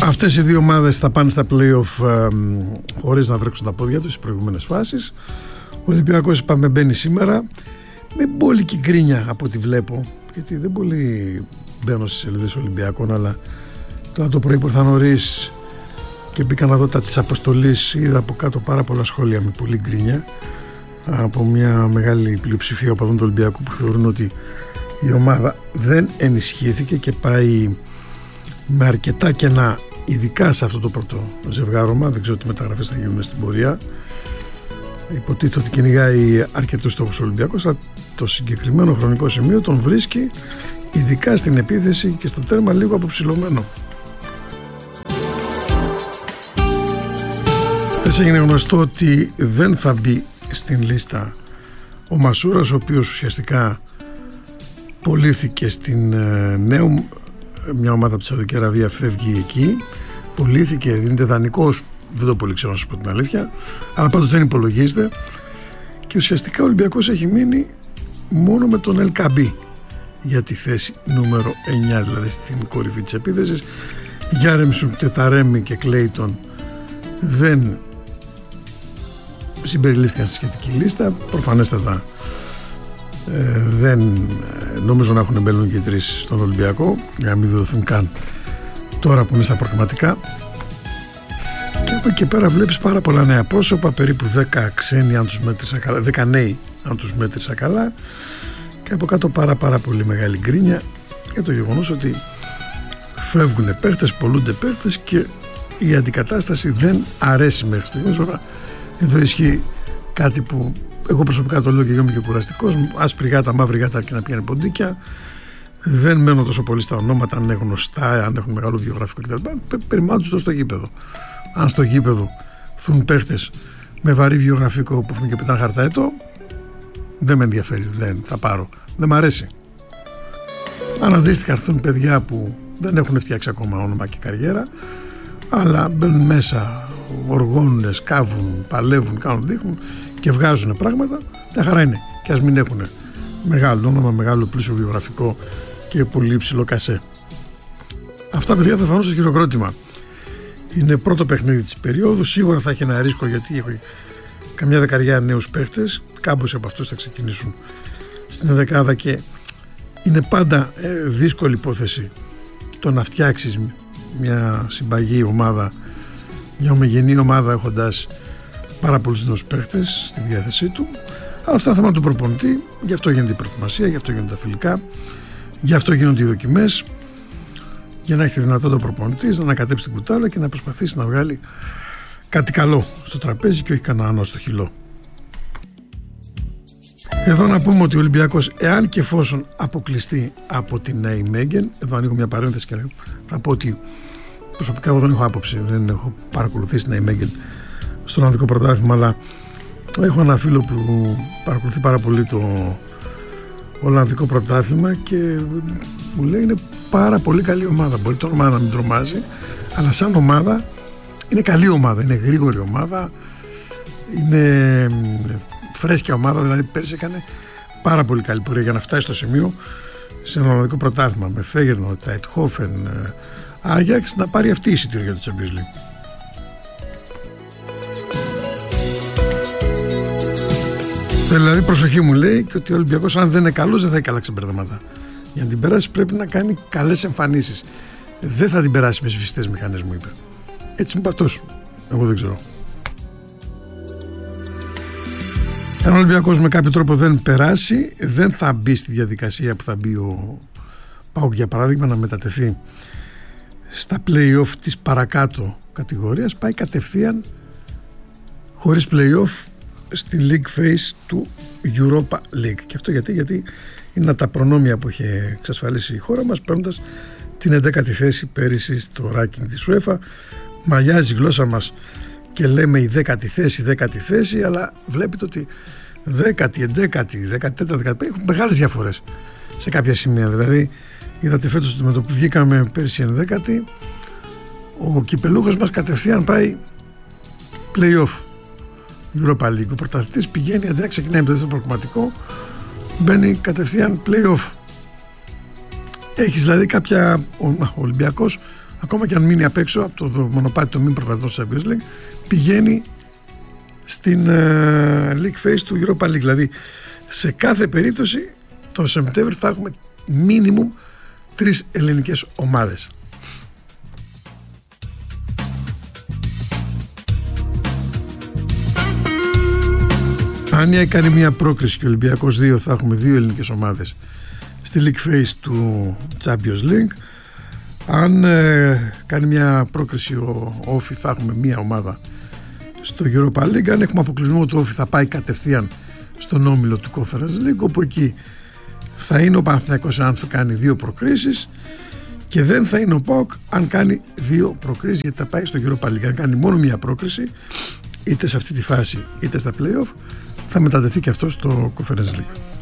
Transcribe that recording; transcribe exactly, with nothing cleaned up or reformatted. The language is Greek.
Αυτές οι δύο ομάδες θα πάνε στα play-off ε, χωρίς να βρέξουν τα πόδια τους στις προηγούμενες φάσεις. Ο Ολυμπιακός, είπαμε, μπαίνει σήμερα με μπόλικη γκρίνια από ό,τι βλέπω, γιατί δεν πολύ μπαίνω στις σελίδες Ολυμπιακών, αλλά τώρα το πρωί που ήρθα νωρίς και μπήκα να δω τα της αποστολής, είδα από κάτω πάρα πολλά σχόλια με πολύ γκρίνια από μια μεγάλη πλειοψηφία οπαδών του Ολυμπιακού που θεωρούν ότι η ομάδα δεν ενισχύθηκε και πάει με αρκετά κενά, ειδικά σε αυτό το πρώτο ζευγάρωμα. Δεν ξέρω τι μεταγραφές θα γίνουν στην πορεία. Υποτίθεται ότι κυνηγάει αρκετούς στόχους ο Ολυμπιακός, αλλά το συγκεκριμένο χρονικό σημείο τον βρίσκει, ειδικά στην επίθεση και στο τέρμα, λίγο αποψηλωμένο. Χθες έγινε γνωστό ότι δεν θα μπει στην λίστα ο Μασούρας, ο οποίος ουσιαστικά πωλήθηκε στην Νέουμ, μια ομάδα από τη Σαουδική Αραβία, φεύγει εκεί, πωλήθηκε, δίνεται δανεικός, δεν το πολύ ξέρω να σας πω την αλήθεια, αλλά πάντως δεν υπολογίζεται, και ουσιαστικά ο Ολυμπιακός έχει μείνει μόνο με τον Ελκαμπή για τη θέση νούμερο εννιά, δηλαδή στην κορυφή της επίθεσης. Γιάρεμσου, Τεταρέμι και Κλέιτον δεν συμπεριλήφθηκαν στη σχετική λίστα. Προφανέστατα ε, δεν νομίζω να έχουν μπέλουν και οι τρεις στον Ολυμπιακό, για να μην δοθούν καν τώρα που είναι στα προγραμματικά. Και από εκεί πέρα βλέπεις πάρα πολλά νέα πρόσωπα, περίπου δέκα ξένοι αν τους μέτρησα καλά, δέκα νέοι αν τους μέτρησα καλά, και από κάτω πάρα πάρα πολύ μεγάλη γκρίνια για το γεγονός ότι φεύγουν παίχτες, πολλούνται παίχτες και η αντικατάσταση δεν αρέσει μέχρι στιγμής. Εδώ ισχύει κάτι που εγώ προσωπικά το λέω και είμαι και κουραστικός, άσπρη γάτα, μαύρη γάτα και να πιάνει ποντίκια. Δεν μένω τόσο πολύ στα ονόματα, αν είναι γνωστά, αν έχουν μεγάλο βιογραφικό κτλ. Περιμένω τους στο γήπεδο. Αν στο γήπεδο έρθουν παίχτες με βαρύ βιογραφικό που έρθουν και πετάνε χαρταέτο, δεν με ενδιαφέρει, δεν θα πάρω, δεν μ' αρέσει. Αν αντίστοιχα έρθουν παιδιά που δεν έχουν φτιάξει ακόμα όνομα και καριέρα, αλλά μπαίνουν μέσα, οργώνουν, σκάβουν, παλεύουν, κάνουν, δείχνουν και βγάζουν πράγματα, τα χαρά είναι. Και ας μην έχουν μεγάλο όνομα, μεγάλο πλούσιο βιογραφικό και πολύ υψηλό κασέ. Αυτά, παιδιά, θα φανούν στο χειροκρότημα. Είναι πρώτο παιχνίδι της περίοδου, σίγουρα θα έχει ένα ρίσκο, γιατί έχει καμιά δεκαριά νέους παίχτες, κάμπος από αυτούς θα ξεκινήσουν στην δεκάδα και είναι πάντα ε, δύσκολη υπόθεση το να φτιάξεις μια συμπαγή ομάδα, μια ομογενή ομάδα έχοντας πάρα πολλούς νέους παίχτες στη διάθεσή του. Αλλά αυτά θα είναι του προπονητή, γι' αυτό γίνεται η προετοιμασία, γι' αυτό γίνονται τα φιλικά, γι' αυτό γίνονται οι δοκιμές, για να έχει τη δυνατότητα ο προπονητής να ανακατέψει την κουτάλα και να προσπαθήσει να βγάλει κάτι καλό στο τραπέζι και όχι κανένα άνω στο χυλό. Εδώ να πούμε ότι ο Ολυμπιακός, εάν και εφόσον αποκλειστεί από την Νijmegen, εδώ ανοίγω μια παρένθεση και θα πω ότι προσωπικά εγώ δεν έχω άποψη, δεν έχω παρακολουθήσει την Nijmegen στο Ολλανδικό πρωτάθλημα, αλλά έχω ένα φίλο που παρακολουθεί πάρα πολύ το Ολλανδικό πρωτάθλημα και μου λέει είναι πάρα πολύ καλή ομάδα. Μπορεί το όνομα να μην τρομάζει, αλλά σαν ομάδα είναι καλή ομάδα, είναι γρήγορη ομάδα, είναι φρέσκια ομάδα. Δηλαδή πέρυσι έκανε πάρα πολύ καλή πορεία για να φτάσει στο σημείο σε ένα Ολλανδικό πρωτάθλημα με Φέγερνο, Τάιτχόφεν, Άγιαξ, να πάρει αυτή η εισιτήριο για το Champions League. Δηλαδή προσοχή, μου λέει, και ότι ο Ολυμπιακός αν δεν είναι καλός δεν θα έχει καλά ξεμπερδέματα. Για να την περάσει πρέπει να κάνει καλές εμφανίσεις. Δεν θα την περάσει με σβηστές μηχανές, μου είπε. Έτσι μου είπε αυτός. Εγώ δεν ξέρω. Αν ο Ολυμπιακός με κάποιο τρόπο δεν περάσει, δεν θα μπει στη διαδικασία που θα μπει ο ΠΑΟΚ, για παράδειγμα, να μετατεθεί στα play-off της παρακάτω κατηγορίας. Πάει κατευθείαν χωρίς play-off στη League Phase του Europa League. Και αυτό γιατί, γιατί είναι τα προνόμια που είχε εξασφαλίσει η χώρα μας, παίρνοντας την έντεκατη θέση πέρυσι στο ranking της UEFA. Μαλλιάζει η γλώσσα μας και λέμε η δέκατη θέση, δέκατη θέση, αλλά βλέπετε ότι δέκατη, εντέκατη, δεκατέταρτη, δεκαπέντε έχουν μεγάλες διαφορές σε κάποια σημεία. Δηλαδή είδατε φέτος ότι με το που βγήκαμε πέρυσι ενδέκατη, ο κυπελούχος μας κατευθείαν πάει play-off Europa League. Ο πρωταθλητής πηγαίνει, αντί να ξεκινάει με το δεύτερο προγραμματικό, μπαίνει κατευθείαν play-off. Έχεις δηλαδή κάποια, ο, ο Ολυμπιακός ακόμα και αν μείνει απ' έξω από το μονοπάτι των μη πρωταθλητών του Champions League, πηγαίνει στην uh, League Phase του Europa League. Δηλαδή σε κάθε περίπτωση τον Σεπτέμβριο θα έχουμε minimum τρεις ελληνικές ομάδες. Αν η ΑΕΚ κάνει μια πρόκριση και ο Ολυμπιακός δύο, θα έχουμε δύο ελληνικές ομάδες στη League Phase του Champions League. Αν ε, κάνει μια πρόκριση ο Όφι, θα έχουμε μια ομάδα στο Europa League. Αν έχουμε αποκλεισμό του Όφι, θα πάει κατευθείαν στον όμιλο του Conference League, όπου εκεί θα είναι ο Παναθηναϊκός αν θα κάνει δύο προκρίσεις, και δεν θα είναι ο ΠΑΟΚ αν κάνει δύο προκρίσεις, γιατί θα πάει στο Europa League. Αν κάνει μόνο μια πρόκριση, είτε σε αυτή τη φάση είτε στα play-off, θα μετατεθεί και αυτό στο Conference League.